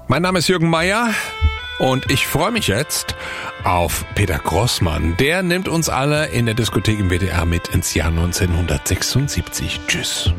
Mein Name ist Jürgen Meier und ich freue mich jetzt auf Peter Grossmann. Der nimmt uns alle in der Diskothek im WDR mit ins Jahr 1976. Tschüss.